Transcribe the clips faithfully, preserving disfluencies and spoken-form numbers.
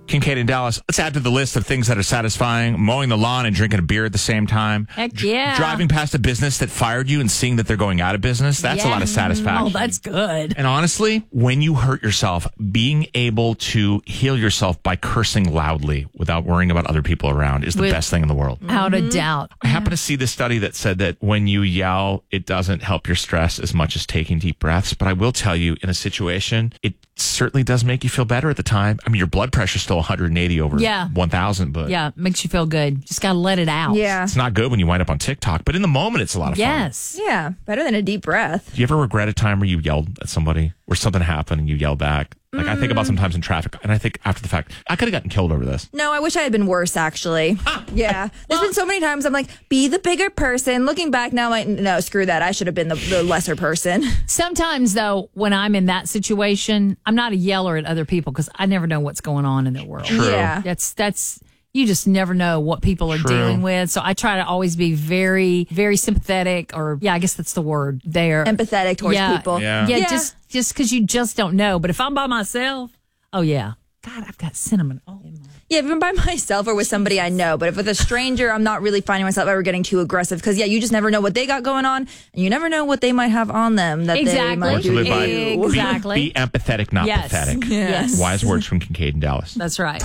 Kincaid in Dallas. Let's add to the list of things that are satisfying. Mowing the lawn and drinking a beer at the same time. Heck yeah. D- driving past a business that fired you and seeing that they're going out of business. That's yeah. a lot of satisfaction. Oh, that's good. And honestly, when you hurt yourself, being able to heal yourself by cursing loudly without worrying about other people around is the With, best thing in the world. Without mm-hmm. a doubt. I happen to see this study that said that when you yell, it doesn't help your stress as much as taking deep breaths. But I will tell you, in a situation, it certainly does make you feel better at the time. I mean, your blood pressure's still one hundred eighty over yeah. one thousand, but yeah, it makes you feel good. Just got to let it out. Yeah. It's not good when you wind up on TikTok, but in the moment, it's a lot of yes. fun. Yes. Yeah, better than a deep breath. Do you ever regret a time where you yelled at somebody, where something happened and you yelled back? Like, mm. I think about sometimes in traffic, and I think after the fact, I could have gotten killed over this. No, I wish I had been worse, actually. Yeah. There's been so many times I'm like, be the bigger person. Looking back now, I'm like, no, screw that. I should have been the, the lesser person. Sometimes, though, when I'm in that situation, I'm not a yeller at other people because I never know what's going on in their world. True. Yeah. That's, that's, you just never know what people are True. dealing with. So I try to always be very, very sympathetic, or yeah, I guess that's the word there. Empathetic towards yeah, people. Yeah. Yeah, Yeah. just just because you just don't know. But if I'm by myself, oh yeah. God, I've got cinnamon all in my... Yeah, even by myself or with somebody I know. But if with a stranger, I'm not really finding myself ever getting too aggressive. Because, yeah, you just never know what they got going on. And you never know what they might have on them that exactly. they might To do. live by, Exactly. Be, be empathetic, not Yes. pathetic. Yes. Wise words from Kincaid in Dallas. That's right.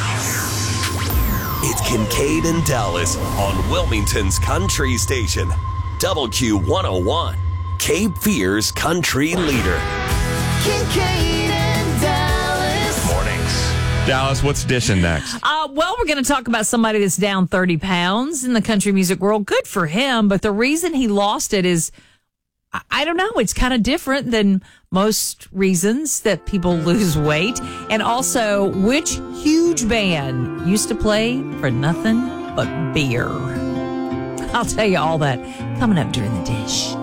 It's Kincaid in Dallas on Wilmington's Country Station. W Q one oh one, Cape Fear's country leader. Kincaid in Dallas. Mornings. Dallas, what's dishing next? Uh, well, we're going to talk about somebody that's down thirty pounds in the country music world. Good for him. But the reason he lost it is, I, I don't know, it's kind of different than most reasons that people lose weight. And also, which huge band used to play for nothing but beer? I'll tell you all that coming up during the dish.